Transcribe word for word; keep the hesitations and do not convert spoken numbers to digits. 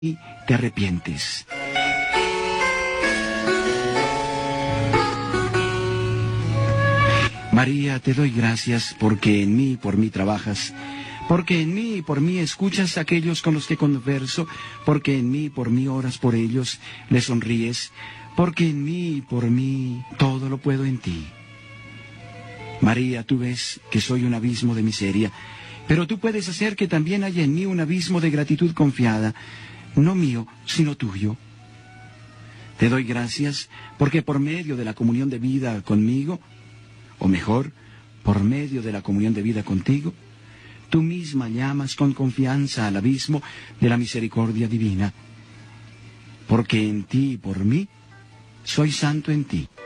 y te arrepientes. María, te doy gracias porque en mí y por mí trabajas, porque en mí y por mí escuchas a aquellos con los que converso, porque en mí y por mí oras por ellos, les sonríes, porque en mí y por mí todo lo puedo en ti. María, tú ves que soy un abismo de miseria, pero tú puedes hacer que también haya en mí un abismo de gratitud confiada, no mío, sino tuyo. Te doy gracias porque por medio de la comunión de vida conmigo, o mejor, por medio de la comunión de vida contigo, tú misma llamas con confianza al abismo de la misericordia divina, porque en ti y por mí soy santo en ti.